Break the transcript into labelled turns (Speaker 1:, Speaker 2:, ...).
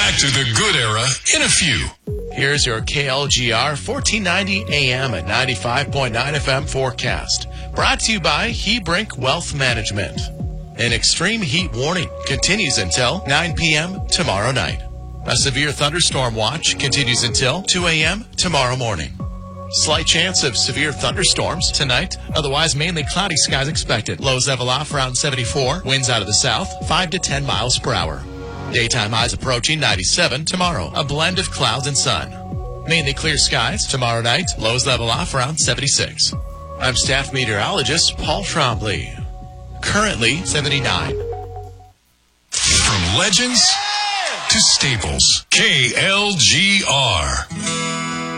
Speaker 1: Back to the good era in a few.
Speaker 2: Here's your KLGR 1490 AM at 95.9 FM forecast. Brought to you by Hebrink Wealth Management. An extreme heat warning continues until 9 p.m. tomorrow night. A severe thunderstorm watch continues until 2 a.m. tomorrow morning. Slight chance of severe thunderstorms tonight. Otherwise, mainly cloudy skies expected. Lows level off around 74. Winds out of the south, 5 to 10 miles per hour. Daytime highs approaching 97 tomorrow. A blend of clouds and sun. Mainly clear skies tomorrow night. Lows level off around 76. I'm staff meteorologist Paul Trombley. Currently 79.
Speaker 1: From legends to staples, KLGR.